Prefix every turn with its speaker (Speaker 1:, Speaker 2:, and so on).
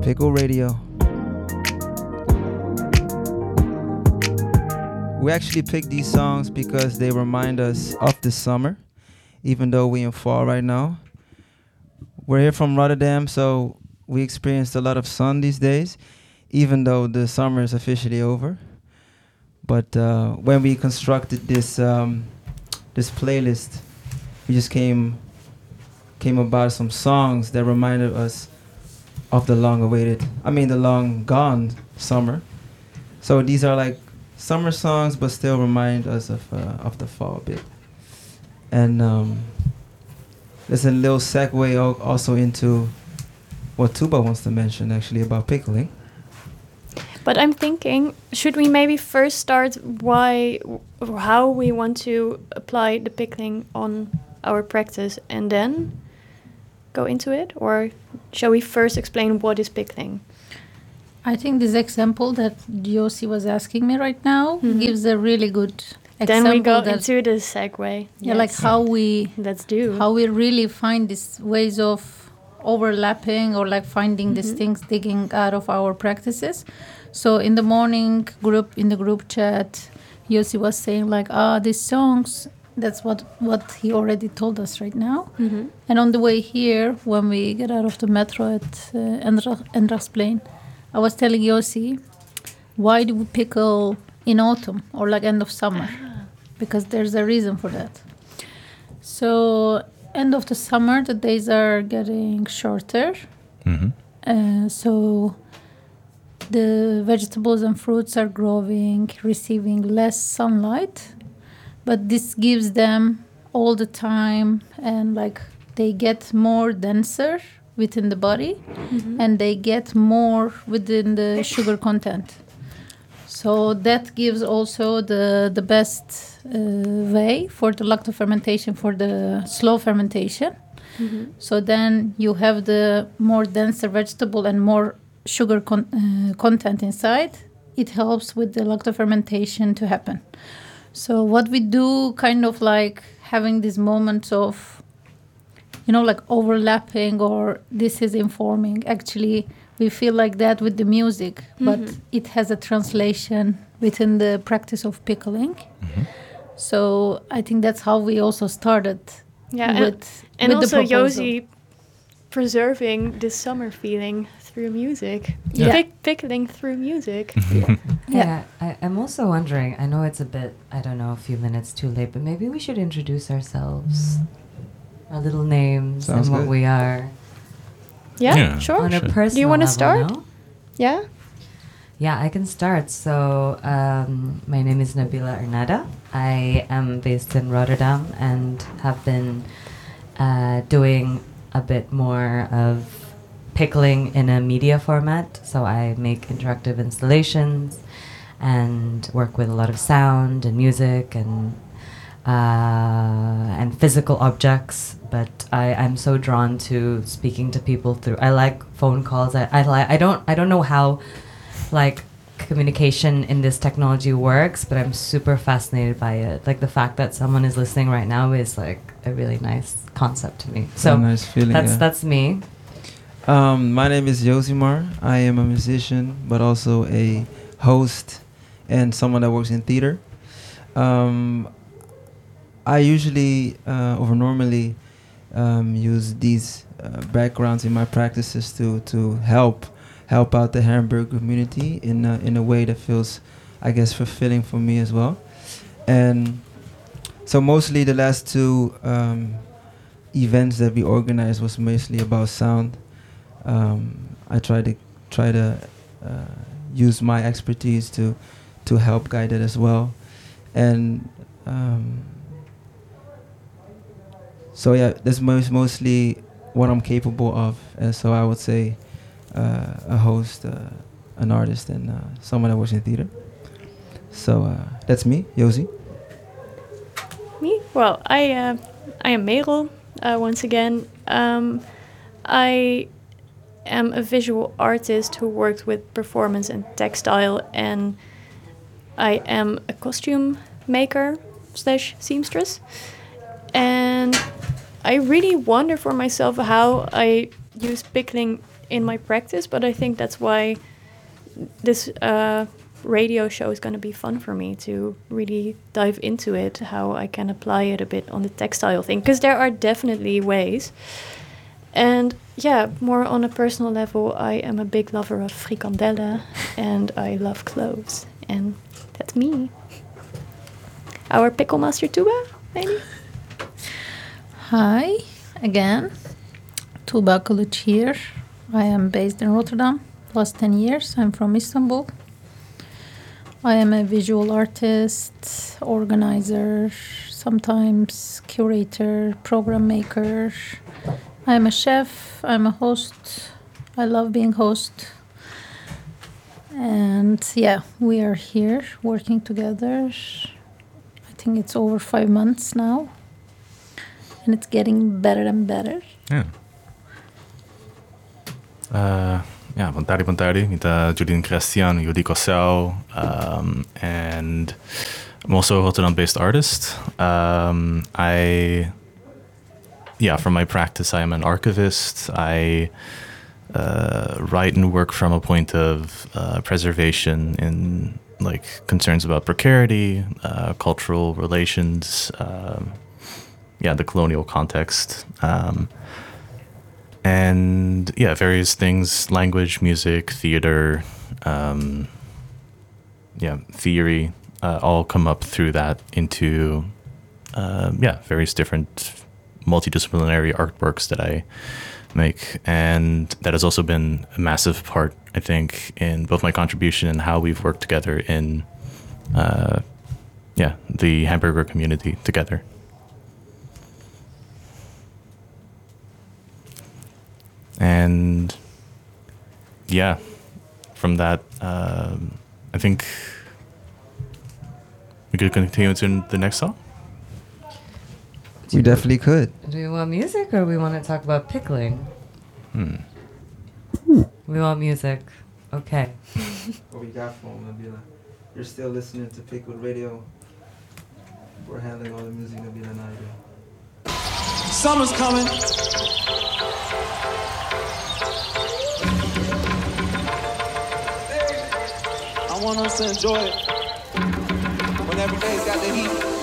Speaker 1: Pickle Radio. We actually picked these songs because they remind us of the summer, even though we're in fall right now. We're here from Rotterdam, so we experienced a lot of sun these days, even though the summer is officially over. But when we constructed this this playlist, we just came about some songs that reminded us of the the long gone summer. So these are like summer songs, but still remind us of the fall a bit. And there's a little segue also into what Tuba wants to mention actually about pickling.
Speaker 2: But I'm thinking, should we maybe first start how we want to apply the pickling on our practice and then go into it? Or shall we first explain what is pickling?
Speaker 3: I think this example that Yossi was asking me right now gives a really good example.
Speaker 2: Then we go into the segue.
Speaker 3: Yeah, like how we really find these ways of overlapping or like finding these things, digging out of our practices. So in the morning in the group chat, Yossi was saying like, these songs, that's what he already told us right now. Mm-hmm. And on the way here, when we get out of the metro at Endrachtsplein, I was telling Yossi, why do we pickle in autumn or like end of summer? Because there's a reason for that. So end of the summer, the days are getting shorter. Mm-hmm. So the vegetables and fruits are growing, receiving less sunlight. But this gives them all the time and like they get more denser within the body and they get more within the sugar content. So that gives also the best way for the lactofermentation, for the slow fermentation. Mm-hmm. So then you have the more denser vegetable and more sugar content inside. It helps with the lactofermentation to happen. So what we do, kind of like having these moments of, like overlapping or this is informing. Actually, we feel like that with the music, but it has a translation within the practice of pickling. Mm-hmm. So I think that's how we also started.
Speaker 2: Yeah,
Speaker 3: with
Speaker 2: also
Speaker 3: the proposal.
Speaker 2: Josie preserving this summer feeling through music.
Speaker 3: Yeah.
Speaker 2: Pickling through music.
Speaker 4: Yeah, I'm also wondering, I know it's a few minutes too late, but maybe we should introduce ourselves, our little names.
Speaker 1: Sounds
Speaker 4: and what
Speaker 1: good.
Speaker 4: we are.
Speaker 2: Yeah, sure.
Speaker 4: On a personal
Speaker 2: Do you want to
Speaker 4: level
Speaker 2: start?
Speaker 4: now.
Speaker 2: Yeah?
Speaker 4: Yeah, I can start. So, my name is Nabila Ernada. I am based in Rotterdam and have been doing a bit more of pickling in a media format. So I make interactive installations and work with a lot of sound and music and physical objects. But I'm so drawn to speaking to people through. I like phone calls. I don't know how like communication in this technology works, but I'm super fascinated by it. Like the fact that someone is listening right now is like a really nice concept to me. So
Speaker 1: a nice feeling,
Speaker 4: that's me.
Speaker 1: My name is Josimar. I am a musician, but also a host and someone that works in theater. I usually or normally use these backgrounds in my practices to help out the Hamburg community in a way that feels, I guess, fulfilling for me as well. And so mostly the last two events that we organized was mostly about sound. I try to use my expertise to help guide it as well. And so yeah, that's mostly what I'm capable of. And so I would say a host, an artist, and someone that works in theater. So that's me, Josie.
Speaker 2: Me? Well, I am Merel, once again. I am a visual artist who works with performance and textile, and I am a costume maker / seamstress. And I really wonder for myself how I use pickling in my practice, but I think that's why this radio show is going to be fun for me to really dive into it, how I can apply it a bit on the textile thing, because there are definitely ways. And yeah, more on a personal level, I am a big lover of frikandellen and I love cloves, and that's me. Our pickle master Tuba, maybe?
Speaker 3: Hi, again. Tuba Kılıç here. I am based in Rotterdam. Last 10 years, I'm from Istanbul. I am a visual artist, organizer, sometimes curator, program maker. I'm a chef, I'm a host. I love being host. And yeah, we are here working together. I think it's over 5 months now. And it's getting better and better.
Speaker 5: Bontari. Kita Julian Christian, Yudi Kossel, and I'm also a Rotterdam-based artist. From my practice, I am an archivist. I write and work from a point of preservation in like concerns about precarity, cultural relations, the colonial context. And various things, language, music, theater, theory, all come up through that into, various different multidisciplinary artworks that I make. And that has also been a massive part, I think, in both my contribution and how we've worked together in, the hamburger community together. And from that, I think we could continue to the next song.
Speaker 1: We definitely could.
Speaker 4: Do we want music or we want to talk about pickling? We want music. Okay.
Speaker 1: What we got for him, Nabila? You're still listening to Pickled Radio. We're handling all the music, Nabila and I do.
Speaker 6: Summer's coming. I want us to enjoy it when every day's got the heat.